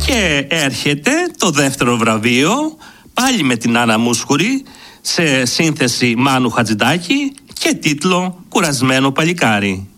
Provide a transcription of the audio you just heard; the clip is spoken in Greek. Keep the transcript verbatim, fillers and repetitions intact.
Και έρχεται το δεύτερο βραβείο, πάλι με την Άννα Μούσχουρη, σε σύνθεση Μάνου Χατζηδάκη και τίτλο «Κουρασμένο παλικάρι».